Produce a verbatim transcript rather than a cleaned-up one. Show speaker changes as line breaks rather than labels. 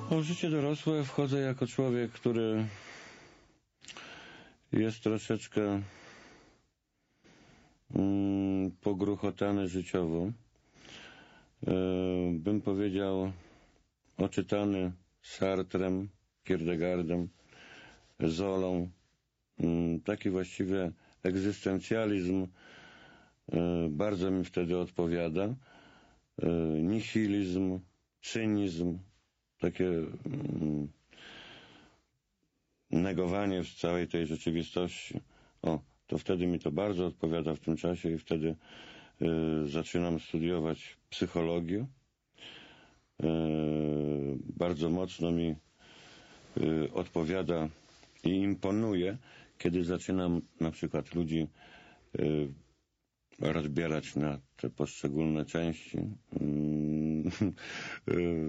W życie dorosłe wchodzę jako człowiek, który jest troszeczkę mm, pogruchotany życiowo. E, bym powiedział oczytany Sartrem, Kierkegaardem, Zolą. Mm, taki właściwie egzystencjalizm e, bardzo mi wtedy odpowiada. E, nihilizm, cynizm, takie mm, negowanie w całej tej rzeczywistości. O, to wtedy mi to bardzo odpowiada w tym czasie i wtedy y, zaczynam studiować psychologię. Y, bardzo mocno mi y, odpowiada i imponuje, kiedy zaczynam na przykład ludzi y, rozbierać na te poszczególne części. Y, y,